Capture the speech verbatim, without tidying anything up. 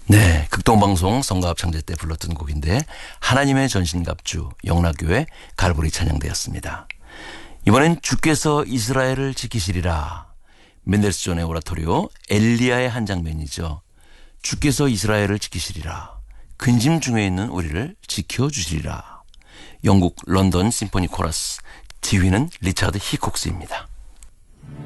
네, 극동방송 성가합창제 때 불렀던 곡인데 하나님의 전신갑주 영락교회 갈보리 찬양되었습니다. 이번엔 주께서 이스라엘을 지키시리라. 멘델스존의 오라토리오 엘리야의 한 장면이죠. 주께서 이스라엘을 지키시리라. 근심 중에 있는 우리를 지켜주시리라. 영국 런던 심포니 코러스, 지휘는 리차드 히콕스입니다.